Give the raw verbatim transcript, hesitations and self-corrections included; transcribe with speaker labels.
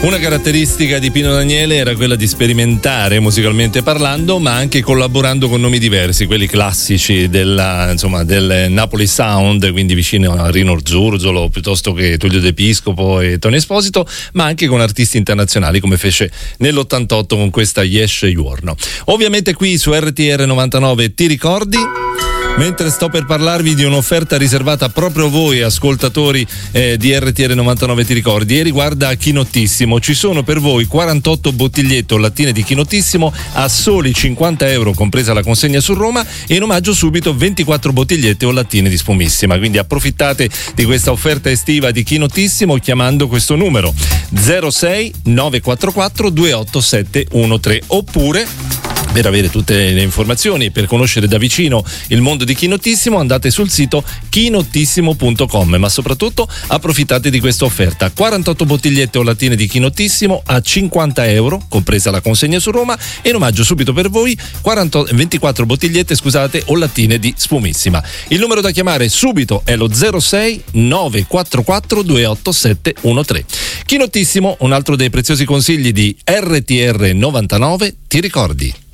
Speaker 1: Una caratteristica di Pino Daniele era quella di sperimentare musicalmente parlando, ma anche collaborando con nomi diversi, quelli classici della, insomma, del Napoli Sound, quindi vicino a Rino Zurzolo piuttosto che Tullio De Piscopo e Tony Esposito, ma anche con artisti internazionali come fece nell'ottantotto con questa Yes Giorno. Ovviamente qui su R T R novantanove Ti ricordi? Mentre sto per parlarvi di un'offerta riservata proprio a voi ascoltatori eh, di R T R novantanove Ti ricordi, e riguarda Chinottissimo. Ci sono per voi quarantotto bottigliette o lattine di Chinottissimo a soli cinquanta euro compresa la consegna su Roma, e in omaggio subito ventiquattro bottigliette o lattine di Spumissima. Quindi approfittate di questa offerta estiva di Chinottissimo chiamando questo numero zero sei nove quattro quattro due otto sette uno tre, oppure per avere tutte le informazioni e per conoscere da vicino il mondo di Chinottissimo andate sul sito chinottissimo punto com, ma soprattutto approfittate di questa offerta: quarantotto bottigliette o lattine di Chinottissimo a cinquanta euro compresa la consegna su Roma, e in omaggio subito per voi quaranta, ventiquattro bottigliette scusate o lattine di Spumissima. Il numero da chiamare subito è lo zero sei nove quattro quattro due otto sette uno tre. Chinottissimo, un altro dei preziosi consigli di R T R novantanove Ti ricordi?